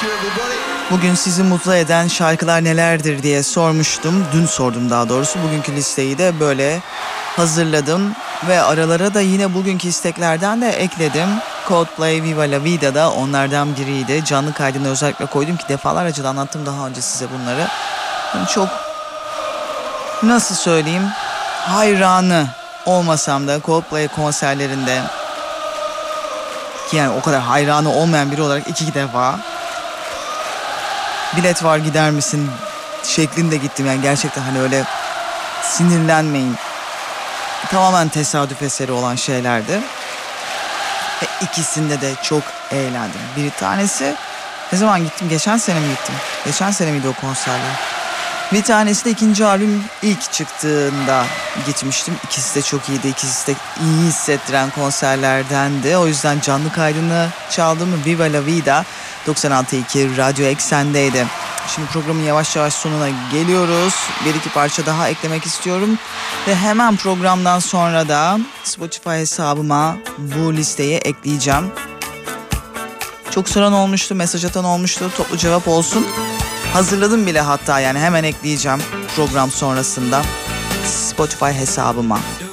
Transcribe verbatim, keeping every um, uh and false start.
Bugün sizi mutlu eden şarkılar nelerdir diye sormuştum. Dün sordum daha doğrusu. Bugünkü listeyi de böyle hazırladım. Ve aralara da yine bugünkü isteklerden de ekledim. Coldplay Viva La Vida da onlardan biriydi. Canlı kaydını özellikle koydum ki defalarca da anlattım daha önce size bunları. Yani çok, nasıl söyleyeyim, hayranı olmasam da Coldplay konserlerinde, ki yani o kadar hayranı olmayan biri olarak iki defa bilet var gider misin şeklinde gittim. Yani gerçekten hani öyle sinirlenmeyin, tamamen tesadüf eseri olan şeylerdi. Ve ikisinde de çok eğlendim. Bir tanesi, ne zaman gittim? Geçen sene mi gittim? Geçen sene miydi o konserler? Bir tanesi de ikinci albüm ilk çıktığında gitmiştim. İkisi de çok iyiydi. İkisi de iyi hissettiren konserlerdendi. O yüzden canlı kaydını çaldım. Viva La Vida doksan altı nokta iki Radyo Eksen'deydi. Şimdi programın yavaş yavaş sonuna geliyoruz. Bir iki parça daha eklemek istiyorum. Ve hemen programdan sonra da Spotify hesabıma bu listeyi ekleyeceğim. Çok soran olmuştu, mesaj atan olmuştu. Toplu cevap olsun. Hazırladım bile hatta, yani hemen ekleyeceğim program sonrasında Spotify hesabıma.